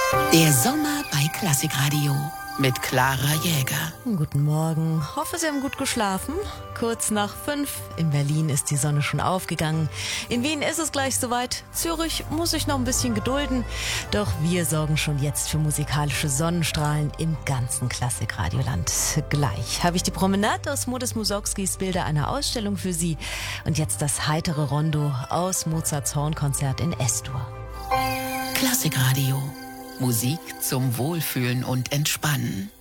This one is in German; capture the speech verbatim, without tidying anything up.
Der Sommer bei Klassikradio mit Clara Jäger. Guten Morgen. Hoffe, Sie haben gut geschlafen. Kurz nach fünf. In Berlin ist die Sonne schon aufgegangen. In Wien ist es gleich soweit. Zürich muss sich noch ein bisschen gedulden. Doch wir sorgen schon jetzt für musikalische Sonnenstrahlen im ganzen Klassikradioland. Gleich habe ich die Promenade aus Modest Mussorgskis Bilder einer Ausstellung für Sie. Und jetzt das heitere Rondo aus Mozarts Hornkonzert in S-Dur. Klassikradio. Musik zum Wohlfühlen und Entspannen.